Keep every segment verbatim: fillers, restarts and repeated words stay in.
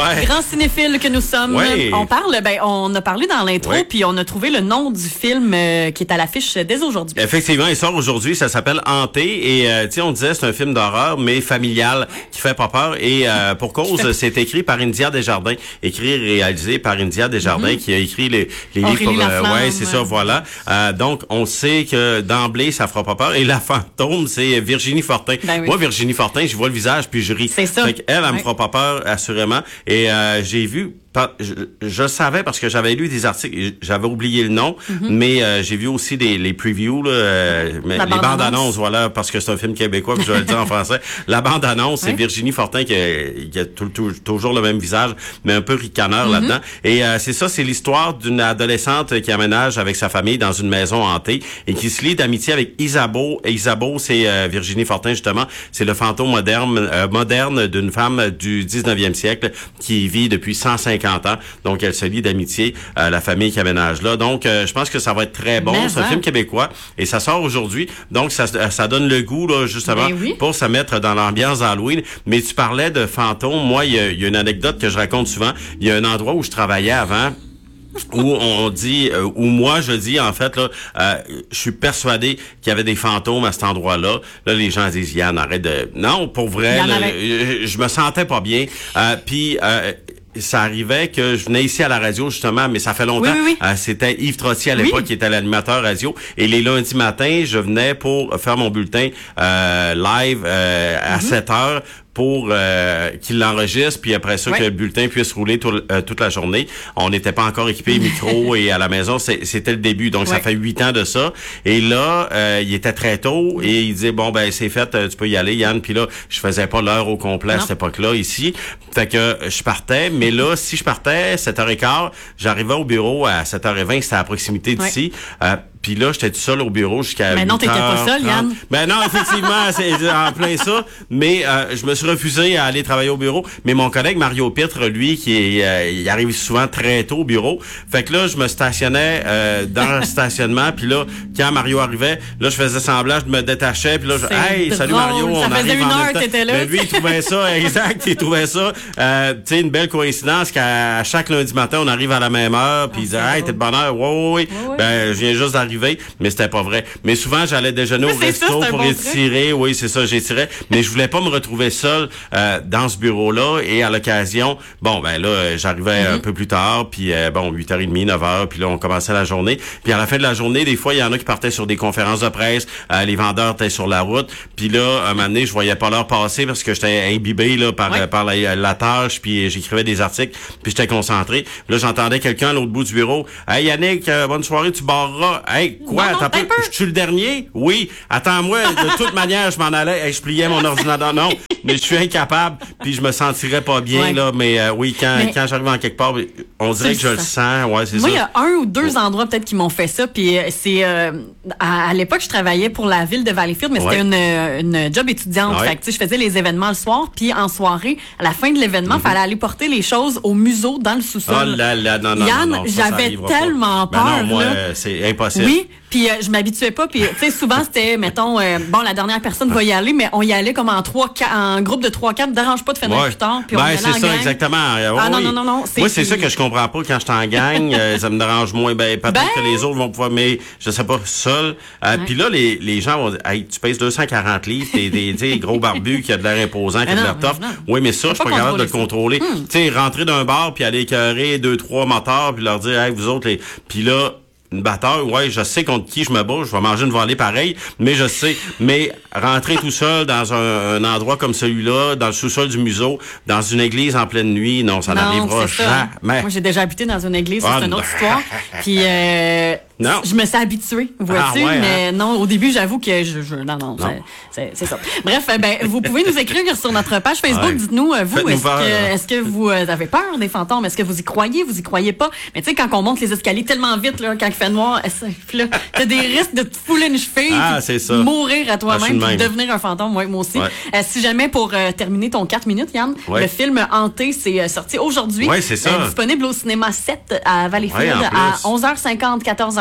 Ouais. Grand cinéphile que nous sommes. Ouais. On parle, ben, on a parlé dans l'intro, Ouais. puis on a trouvé le nom du film euh, qui est à l'affiche dès aujourd'hui. Effectivement, il sort aujourd'hui, ça s'appelle Hanté et euh, tu sais on disait c'est un film d'horreur mais familial qui fait pas peur et euh, pour cause c'est écrit par India Desjardins, écrit et réalisé par India Desjardins mm-hmm. qui a écrit les, les livres pour euh, ouais, c'est ouais. ça voilà. Euh, donc on sait que d'emblée ça fera pas peur et la fantôme c'est Virginie Fortin. Ben oui. Moi Virginie Fortin, je vois le visage puis je ris. C'est ça. Fait qu'elle, elle, elle ouais. me fera pas peur assurément et euh, j'ai vu Je, je savais parce que j'avais lu des articles, j'avais oublié le nom, mm-hmm. mais euh, j'ai vu aussi des les previews là, euh, les bande bandes annonces, voilà, parce que c'est un film québécois, puis je vais le dire en français. La bande annonce, c'est oui. Virginie Fortin qui a, qui a tout, tout, toujours le même visage, mais un peu ricaneur mm-hmm. là-dedans. Et euh, c'est ça, c'est l'histoire d'une adolescente qui aménage avec sa famille dans une maison hantée et qui se lie d'amitié avec Isabeau. Et Isabeau, c'est euh, Virginie Fortin justement, c'est le fantôme moderne, euh, moderne d'une femme du dix-neuvième siècle qui vit depuis cent cinquante ans. Donc, elle se lie d'amitié à la famille qui aménage là. Donc, euh, je pense que ça va être très bon. Mais c'est un hein. film québécois et ça sort aujourd'hui. Donc, ça, ça donne le goût, là, justement, oui. pour se mettre dans l'ambiance d'Halloween. Mais tu parlais de fantômes. Moi, il y a, y a une anecdote que je raconte souvent. Il y a un endroit où je travaillais avant où on dit, euh, où moi je dis en fait là, euh, je suis persuadé qu'il y avait des fantômes à cet endroit-là. Là, les gens disent Yann, arrête de, non, pour vrai, là, je, je me sentais pas bien. Euh, Puis euh, ça arrivait que je venais ici à la radio, justement, mais ça fait longtemps. Oui, oui, oui. Euh, c'était Yves Trottier à l'époque oui. qui était l'animateur radio. Et les lundis matins, je venais pour faire mon bulletin euh, live euh, à mm-hmm. sept heures pour euh, qu'il l'enregistre, puis après ça, oui. que le bulletin puisse rouler tout, euh, toute la journée. On n'était pas encore équipé micro et à la maison, c'est, c'était le début. Donc, oui. ça fait huit ans de ça. Et là, euh, il était très tôt et il disait, bon, ben c'est fait, tu peux y aller, Yann. Puis là, je faisais pas l'heure au complet non. à cette époque-là, ici. Fait que je partais, mais là, si je partais sept heures quinze, j'arrivais au bureau à sept heures vingt, c'était à proximité d'ici. Oui. Euh, Puis là, j'étais tout seul au bureau jusqu'à Mais non, t'étais pas seul, Yann. Ben non, effectivement, c'est en plein ça. Mais euh, je me suis refusé à aller travailler au bureau. Mais mon collègue Mario Pitre, lui, qui est, euh, il arrive souvent très tôt au bureau. Fait que là, je me stationnais euh, dans le stationnement. Puis là, quand Mario arrivait, là, je faisais semblant, je me détachais. Puis là, je hey, salut drôle. Mario, on ça arrive faisait une en heure même temps. T'étais là. Ben, lui, il trouvait ça, exact, il trouvait ça. Euh, tu sais, une belle coïncidence qu'à chaque lundi matin, on arrive à la même heure. Puis ah, il disait, hey, t'es de bonne heure. Ouais, ouais, ouais. ouais. Ben, je viens juste d'arriver. Mais c'était pas vrai. Mais souvent, j'allais déjeuner au resto ça, pour bon étirer. Truc. Oui, c'est ça, j'étirais. Mais je voulais pas me retrouver seul euh, dans ce bureau-là. Et à l'occasion, bon, ben là, j'arrivais mm-hmm. un peu plus tard. Puis euh, bon, huit heures trente, neuf heures. Puis là, on commençait la journée. Puis à la fin de la journée, des fois, il y en a qui partaient sur des conférences de presse. Euh, les vendeurs étaient sur la route. Puis là, un moment donné, je voyais pas l'heure passer parce que j'étais imbibé là par, ouais. euh, par la, la tâche. Puis j'écrivais des articles. Puis j'étais concentré. Là, j'entendais quelqu'un à l'autre bout du bureau. « Hey, Yannick, euh, bonne soirée, tu barreras. »« Hey, quoi? Non, non, T'as Je suis le dernier? Oui. Attends-moi, de toute manière, je m'en allais. Hey, je pliais mon ordinateur. Non, mais je suis incapable. Puis je me sentirais pas bien, ouais. là. Mais euh, oui, quand, mais quand j'arrive en quelque part, on dirait que je le sens. Ouais, c'est Moi, ça. il y a un ou deux oh. endroits peut-être qui m'ont fait ça. Puis c'est euh, à, à l'époque, je travaillais pour la ville de Valleyfield, mais ouais. c'était une, une job étudiante. Ouais. Fait que, tu sais, je faisais les événements le soir. Puis en soirée, à la fin de l'événement, il mm-hmm. fallait aller porter les choses au museau dans le sous-sol. Oh là là, non, non, Yann, non, non, ça, j'avais ça tellement pas. peur. Ben non, moi, là. euh, c'est impossible. Oui. Puis euh, je m'habituais pas. Puis tu sais, souvent c'était, mettons, euh, bon, la dernière personne va y aller, mais on y allait comme en trois, quatre, en groupe de trois, quatre. Dérange pas de finir ouais. plus tard. Puis ben, on allait c'est en ça gang. exactement. Euh, ah oui. non non non non. C'est Moi, c'est ça que je comprends pas quand je suis en gang. euh, ça me dérange moins. Ben peut-être ben... que les autres vont pouvoir, mais je sais pas seul. Euh, ouais. Puis là, les les gens vont dire, hey, tu pèses deux cent quarante livres, t'es des, des gros barbus qui a de l'air imposant, qui a de l'air tough. Oui, mais ça, je suis pas capable de le contrôler. Hmm. Tu sais, rentrer d'un bar puis aller écœurer deux trois motards puis leur dire, hey, vous autres, les, puis là. Une batteur, ouais, je sais contre qui je me bats, je vais manger une volée pareil, mais je sais. Mais rentrer tout seul dans un, un endroit comme celui-là, dans le sous-sol du museau, dans une église en pleine nuit, non, ça non, n'arrivera jamais. Moi, j'ai déjà habité dans une église, oh, c'est une autre histoire. Puis, euh, non. je me suis habituée, vois-tu, ah, ouais, mais hein? non, au début, j'avoue que je, je non, non, non. C'est, c'est ça. Bref, ben, vous pouvez nous écrire sur notre page Facebook. Ouais. Dites-nous, vous, est-ce peur, que, est-ce que vous avez peur des fantômes? Est-ce que vous y croyez? Vous y croyez pas? Mais tu sais, quand on monte les escaliers tellement vite, là, quand il fait noir, là, t'as des risques de te fouler une cheville, ah, c'est ça. mourir à toi-même, puis devenir un fantôme. Ouais, moi aussi. Ouais. Euh, si jamais, pour euh, terminer ton quatre minutes, Yann, ouais. le film Hanté, c'est euh, sorti aujourd'hui. Ouais, c'est ça. Euh, disponible au cinéma sept à Valleyfield ouais, à onze heures cinquante, quatorze heures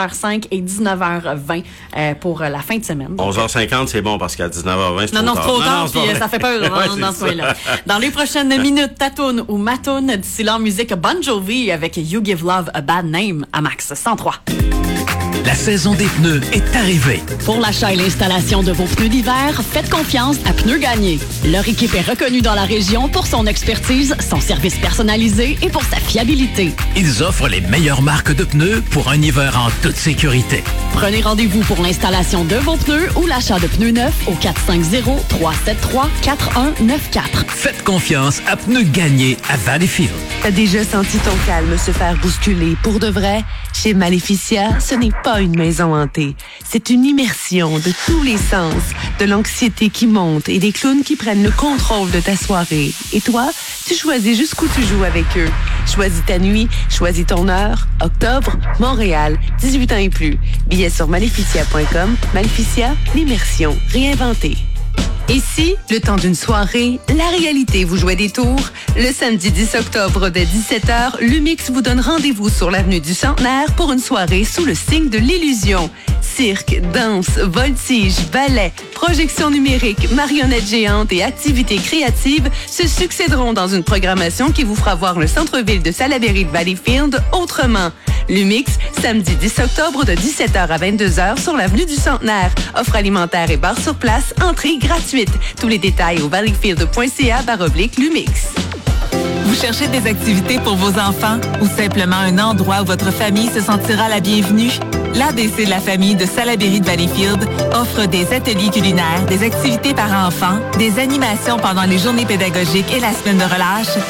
heures cinq et dix-neuf heures vingt euh, pour la fin de semaine. Donc, onze heures cinquante, c'est bon parce qu'à dix-neuf heures vingt, c'est non, trop non, tard. Non, non, c'est trop tard, puis non, ça fait peur hein, ouais, dans ce coin-là. Dans les prochaines minutes, ta toune ou ma toune, d'ici là, en musique Bon Jovi avec You Give Love a Bad Name à Max cent trois. La saison des pneus est arrivée. Pour l'achat et l'installation de vos pneus d'hiver, faites confiance à Pneus Gagné. Leur équipe est reconnue dans la région pour son expertise, son service personnalisé et pour sa fiabilité. Ils offrent les meilleures marques de pneus pour un hiver en toute sécurité. Prenez rendez-vous pour l'installation de vos pneus ou l'achat de pneus neufs au quatre cinq zéro, trois sept trois, quatre un neuf quatre. Faites confiance à Pneus Gagné à Valleyfield. T'as déjà senti ton calme se faire bousculer pour de vrai? Chez Maleficia, ce n'est pas une maison hantée. C'est une immersion de tous les sens, de l'anxiété qui monte et des clowns qui prennent le contrôle de ta soirée. Et toi, tu choisis jusqu'où tu joues avec eux. Choisis ta nuit, choisis ton heure. Octobre, Montréal, dix-huit ans et plus. Billets sur maleficia point com. Maleficia, l'immersion réinventée. Et si, le temps d'une soirée, la réalité vous jouait des tours, le samedi dix octobre dès dix-sept heures, Lumix vous donne rendez-vous sur l'avenue du Centenaire pour une soirée sous le signe de l'illusion. Cirque, danse, voltige, ballet, projections numériques, marionnettes géantes et activités créatives se succéderont dans une programmation qui vous fera voir le centre-ville de Salaberry de Valleyfield autrement. Lumix, samedi dix octobre de dix-sept heures à vingt-deux heures sur l'avenue du Centenaire. Offre alimentaire et bar sur place, entrée gratuite. Tous les détails au valleyfield point c a barre oblique Lumix. Vous cherchez des activités pour vos enfants ou simplement un endroit où votre famille se sentira la bienvenue? L'A D C de la famille de Salaberry de Valleyfield offre des ateliers culinaires, des activités par enfants, des animations pendant les journées pédagogiques et la semaine de relâche